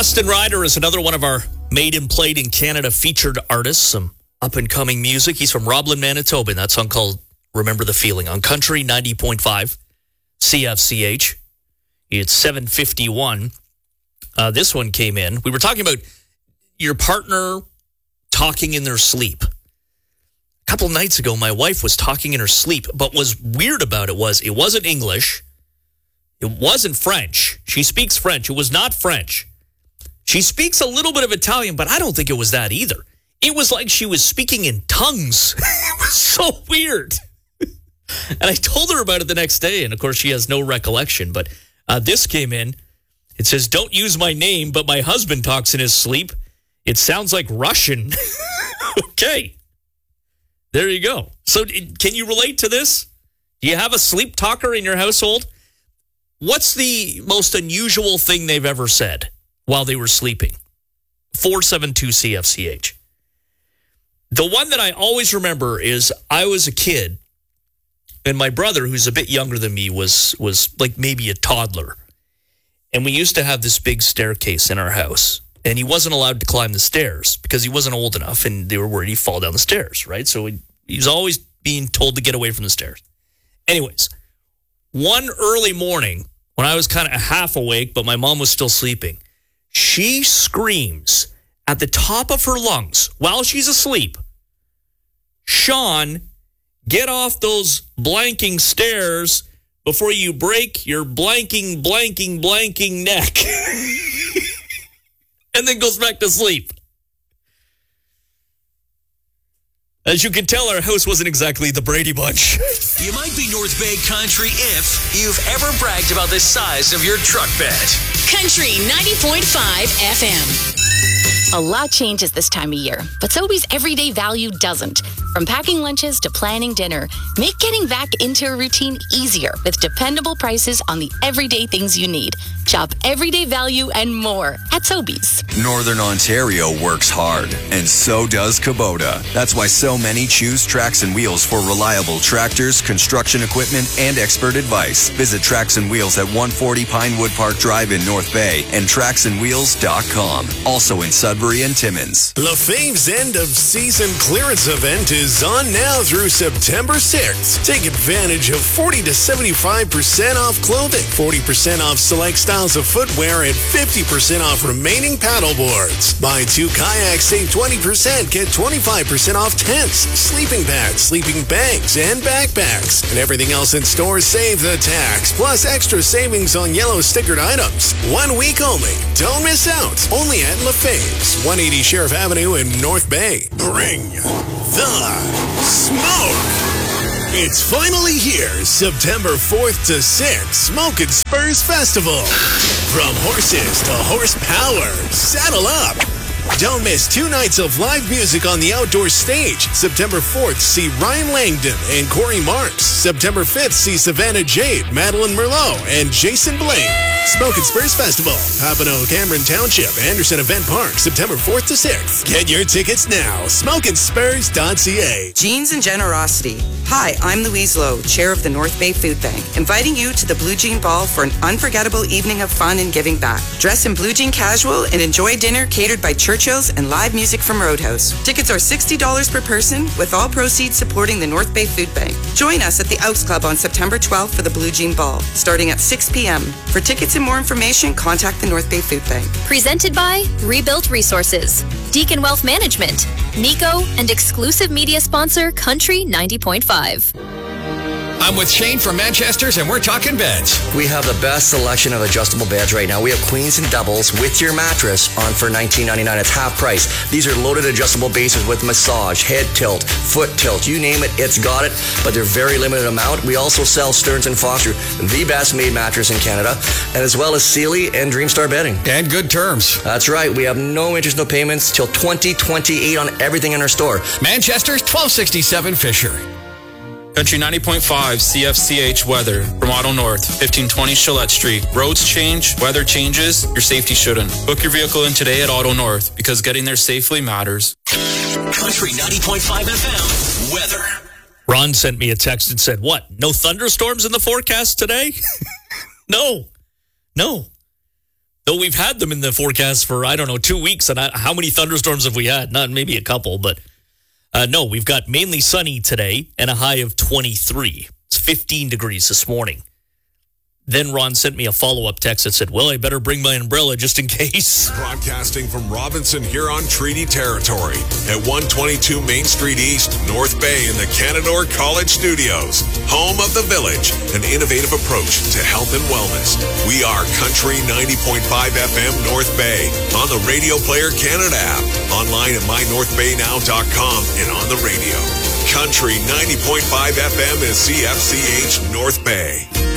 Austin Ryder is another one of our Made and Played in Canada featured artists, some up-and-coming music. He's from Roblin, Manitoba, and that song called Remember the Feeling on Country 90.5 CFCH. It's 7:51. This one came in. We were talking about your partner talking in their sleep. A couple nights ago, my wife was talking in her sleep, but what's weird about it was it wasn't English. It wasn't French. She speaks French. It was not French. She speaks a little bit of Italian, but I don't think it was that either. It was like she was speaking in tongues. It was so weird. And I told her about it the next day, and of course she has no recollection. But this came in. It says, "Don't use my name, but my husband talks in his sleep. It sounds like Russian." Okay. There you go. So can you relate to this? Do you have a sleep talker in your household? What's the most unusual thing they've ever said while they were sleeping? 472 CFCH. The one that I always remember is I was a kid, and my brother, who's a bit younger than me, was like maybe a toddler. And we used to have this big staircase in our house, and he wasn't allowed to climb the stairs because he wasn't old enough, and they were worried he'd fall down the stairs, right? So he was always being told to get away from the stairs. Anyways, one early morning, when I was kind of half awake, but my mom was still sleeping, she screams at the top of her lungs while she's asleep, "Sean, get off those blanking stairs before you break your blanking neck." And then goes back to sleep. As you can tell, our house wasn't exactly the Brady Bunch. You might be North Bay country if you've ever bragged about the size of your truck bed. Country 90.5 FM. A lot changes this time of year, but Sobeys everyday value doesn't. From packing lunches to planning dinner, make getting back into a routine easier with dependable prices on the everyday things you need. Shop everyday value and more at Sobeys. Northern Ontario works hard, and so does Kubota. That's why so many choose Tracks and Wheels for reliable tractors, construction equipment, and expert advice. Visit Tracks and Wheels at 140 Pinewood Park Drive in North Bay and tracksandwheels.com. Also in Sudbury and Timmins. Lefebvre's end-of-season clearance event is on now through September 6th. Take advantage of 40 to 75% off clothing, 40% off select styles of footwear, and 50% off remaining paddle boards. Buy 2 kayaks, save 20%, get 25% off tents, sleeping pads, sleeping bags, and backpacks. And everything else in store, save the tax, plus extra savings on yellow stickered items. 1 week only. Don't miss out. Only at Lefebvre's, 180 Sheriff Avenue in North Bay. Bring the smoke. It's finally here, September 4th to 6th, Smoke and Spurs Festival. From horses to horsepower, saddle up. Don't miss 2 nights of live music on the outdoor stage. September 4th, see Ryan Langdon and Corey Marks. September 5th, see Savannah Jade, Madeline Merlot, and Jason Blaine. Smoke and Spurs Festival, Papineau, Cameron Township, Anderson Event Park, September 4th to 6th. Get your tickets now, smokeandspurs.ca. Jeans and Generosity. Hi, I'm Louise Lowe, Chair of the North Bay Food Bank, inviting you to the Blue Jean Ball for an unforgettable evening of fun and giving back. Dress in blue jean casual and enjoy dinner catered by Churchill's and live music from Roadhouse. Tickets are $60 per person, with all proceeds supporting the North Bay Food Bank. Join us at the Elks Club on September 12th for the Blue Jean Ball, starting at 6 p.m. For tickets and more information, contact the North Bay Food Bank. Presented by Rebuilt Resources, Deacon Wealth Management, Nico, and exclusive media sponsor Country 90.5. I'm with Shane from Manchester's, and we're talking beds. We have the best selection of adjustable beds right now. We have queens and doubles with your mattress on for $19.99. It's half price. These are loaded adjustable bases with massage, head tilt, foot tilt. You name it, it's got it, but they're very limited amount. We also sell Stearns & Foster, the best made mattress in Canada, and as well as Sealy and Dreamstar bedding. And good terms. That's right. We have no interest, no payments till 2028 on everything in our store. Manchester's 1267 Fisher. Country 90.5 CFCH weather from Auto North, 1520 Gillette Street. Roads change, weather changes, your safety shouldn't. Book your vehicle in today at Auto North because getting there safely matters. Country 90.5 FM weather. Ron sent me a text and said, "What? No thunderstorms in the forecast today?" No. Though we've had them in the forecast for, 2 weeks. And how many thunderstorms have we had? Not maybe a couple, but no, we've got mainly sunny today and a high of 23. It's 15 degrees this morning. Then Ron sent me a follow-up text that said, well, I better bring my umbrella just in case. Broadcasting from Robinson Huron Treaty Territory at 122 Main Street East, North Bay in the Canadore College Studios. Home of the Village, an innovative approach to health and wellness. We are Country 90.5 FM North Bay on the Radio Player Canada app, online at mynorthbaynow.com and on the radio. Country 90.5 FM is CFCH North Bay.